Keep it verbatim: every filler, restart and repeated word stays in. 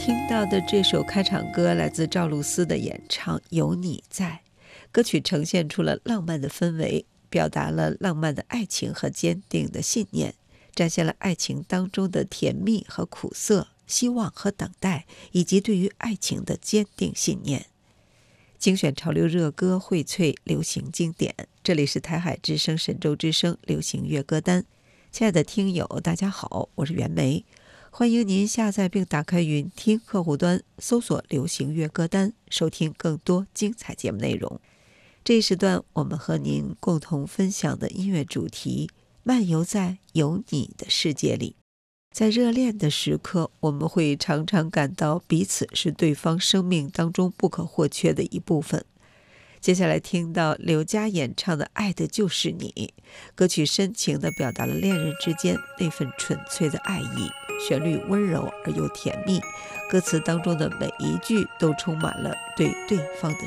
听到的这首开场歌来自赵露思的演唱《有你在》，歌曲呈现出了浪漫的氛围，表达了浪漫的爱情和坚定的信念，展现了爱情当中的甜蜜和苦涩，希望和等待，以及对于爱情的坚定信念。精选潮流热歌，荟萃流行经典，这里是台海之声神州之声流行乐歌单。亲爱的听友大家好，我是袁梅，欢迎您下载并打开云听客户端，搜索流行乐歌单，收听更多精彩节目内容。这一时段我们和您共同分享的音乐主题，漫游在有你的世界里。在热恋的时刻，我们会常常感到彼此是对方生命当中不可或缺的一部分。接下来听到刘佳演唱的《爱的就是你》，歌曲深情地表达了恋人之间那份纯粹的爱意，旋律温柔而又甜蜜，歌词当中的每一句都充满了对对方的